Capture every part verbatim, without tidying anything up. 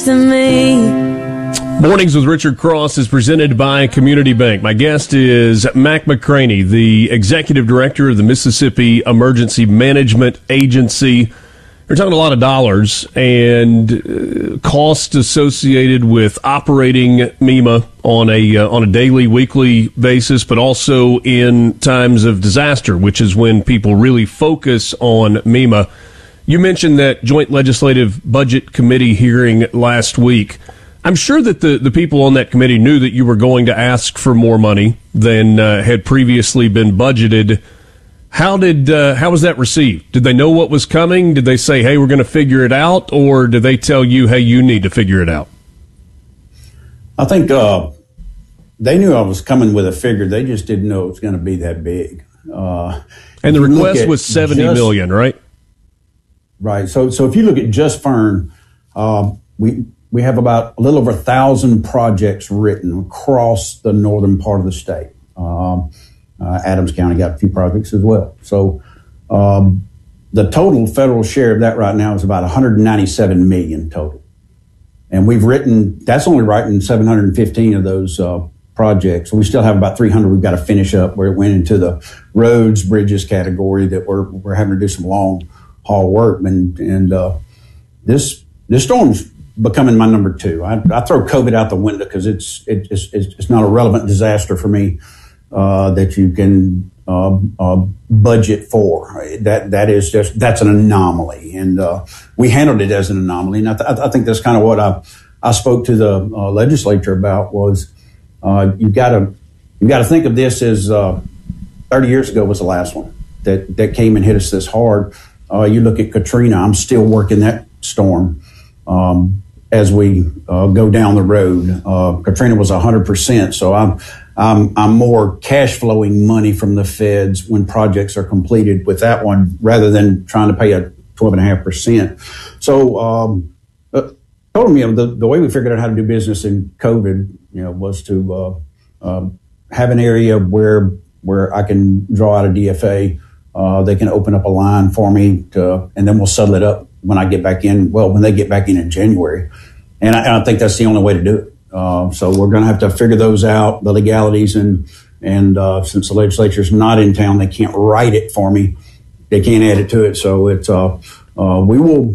to me. Mornings with Richard Cross is presented by Community Bank. My guest is Mac McCraney, the Executive Director of the Mississippi Emergency Management Agency. We're talking a lot of dollars and uh, costs associated with operating MEMA on a uh, on a daily, weekly basis, but also in times of disaster, which is when people really focus on MEMA. You mentioned that Joint Legislative Budget Committee hearing last week. I'm sure that the, the people on that committee knew that you were going to ask for more money than uh, had previously been budgeted. How did uh, how was that received? Did they know what was coming? Did they say, hey, we're going to figure it out? Or did they tell you, hey, you need to figure it out? I think uh, they knew I was coming with a figure. They just didn't know it was going to be that big. Uh, and the request was seventy just, million, right? Right. So so if you look at just Fern, uh, we we have about a little over a thousand projects written across the northern part of the state. Um, Uh, Adams County got a few projects as well. So um, the total federal share of that right now is about one hundred ninety-seven million total. And we've written, that's only writing seven hundred fifteen of those uh, projects. We still have about three hundred we've got to finish up where it went into the roads, bridges category that we're, we're having to do some long haul work. And, and uh, this, this storm's becoming my number two. I, I throw COVID out the window because it's, it, it's, it's not a relevant disaster for me. Uh, that you can uh, uh, budget for. That that is just that's an anomaly, and uh, we handled it as an anomaly. And I, th- I think that's kind of what I I spoke to the uh, legislature about was uh, you got to you got to think of this as uh, thirty years ago was the last one that that came and hit us this hard. Uh, you look at Katrina. I'm still working that storm. Um, as we uh, go down the road, uh, Katrina was one hundred percent. So I'm. Um, I'm more cash flowing money from the feds when projects are completed with that one rather than trying to pay a twelve and a half percent. So, um, uh, told me, you know, the, the way we figured out how to do business in COVID, you know, was to, uh, uh, have an area where, where I can draw out a D F A. Uh, they can open up a line for me to, and then we'll settle it up when I get back in. Well, when they get back in in January. And I, and I think that's the only way to do it. Uh, so we're going to have to figure those out, the legalities, and and uh, since the legislature's not in town, they can't write it for me. They can't add it to it. So it's uh, uh, we will.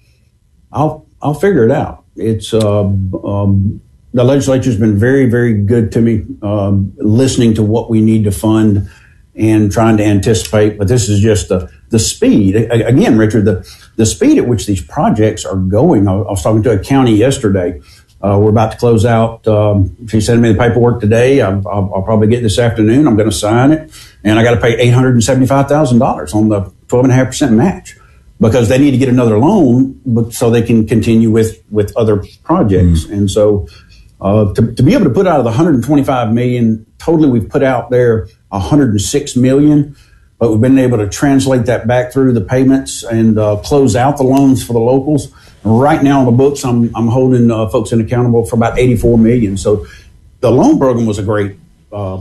I'll I'll figure it out. It's uh, um, the legislature's been very very good to me, um, listening to what we need to fund and trying to anticipate. But this is just the the speed again, Richard. The the speed at which these projects are going. I, I was talking to a county yesterday. Uh, we're about to close out. Um, she sent me the paperwork today. I'll, I'll, I'll probably get it this afternoon. I'm going to sign it. And I got to pay eight hundred seventy-five thousand dollars on the twelve point five percent match because they need to get another loan so they can continue with, with other projects. Mm. And so uh, to, to be able to put out of the one hundred twenty-five million dollars, totally we've put out there one hundred six million dollars. But we've been able to translate that back through the payments and uh, close out the loans for the locals. Right now on the books, I'm I'm holding uh, folks in accountable for about eighty-four million dollars. So the loan program was a great uh,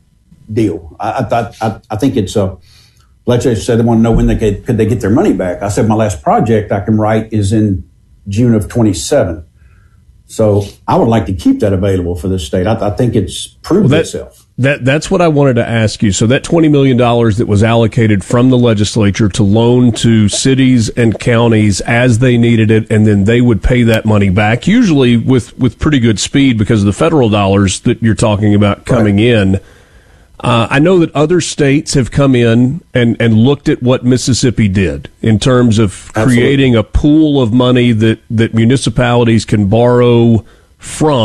deal. I, I thought I, I think it's a. Legislature said they want to know when they could could they get their money back. I said my last project I can write is in June of twenty-seven. So I would like to keep that available for this state. I, I think it's proved well, that, itself. That that's what I wanted to ask you. So that twenty million dollars that was allocated from the legislature to loan to cities and counties as they needed it, and then they would pay that money back, usually with, with pretty good speed because of the federal dollars that you're talking about coming right. in. Uh, I know that other states have come in and, and looked at what Mississippi did in terms of creating Absolutely. a pool of money that, that municipalities can borrow from.